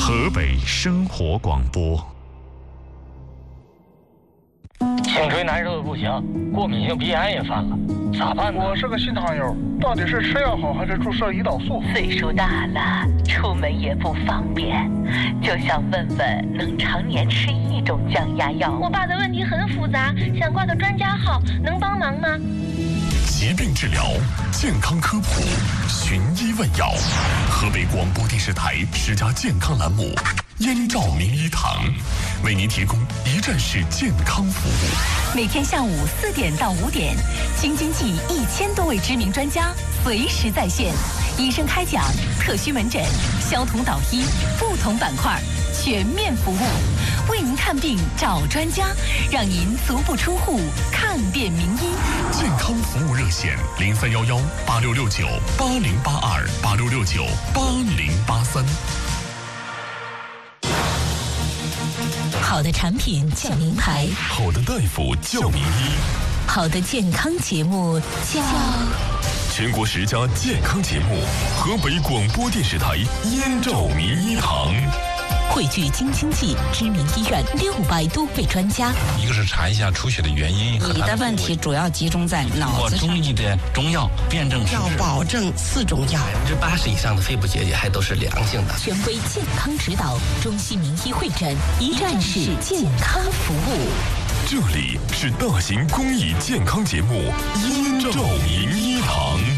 河北生活广播。 颈椎难受的不行，过敏性鼻炎也犯了，咋办呢？ 我是个新糖友，到底是吃药好还是注射胰岛素？ 岁数大了，出门也不方便，就想问问能常年吃一种降压药。 我爸的问题很复杂，想挂个专家号，能帮忙吗？ 疾病治疗，健康科普，寻医问药。河北广播电视台10家健康栏目，燕赵名医堂为您提供一站式健康服务。 每天下午4点到5点，京津冀1000多位知名专家随时在线，医生开讲，特需门诊，消同导医，不同板块全面服务，为您看病找专家，让您足不出户看遍名医。 健康服务热线03118669808286698083。 好的产品叫名牌， 好的大夫叫名医， 好的健康节目叫全国10家健康节目，河北广播电视台燕赵名医堂， 汇聚京津冀知名医院600多位专家。 一个是查一下出血的原因， 你的问题主要集中在脑子上。 中医的中药辨证施治， 要保证4种药 ，80%以上的肺部结节还都是良性的。 权威健康指导，中西名医会诊，一站式健康服务。 这里是大型公益健康节目《燕赵名医堂》。